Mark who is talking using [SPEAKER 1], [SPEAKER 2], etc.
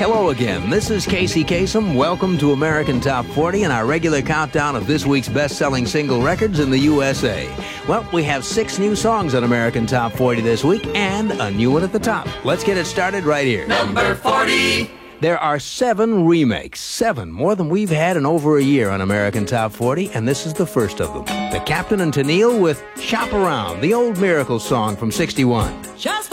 [SPEAKER 1] Hello again. This is Casey Kasem. Welcome to American Top 40 and our regular countdown of this week's best-selling single records in the USA. Well, we have 6 new songs on American Top 40 this week and a new one at the top. Let's get it started right here.
[SPEAKER 2] Number 40.
[SPEAKER 1] There are 7 remakes. 7, more than we've had in over a year on American Top 40, and this is the first of them. The Captain and Tennille with Shop Around, the old Miracle song from '61.
[SPEAKER 3] Just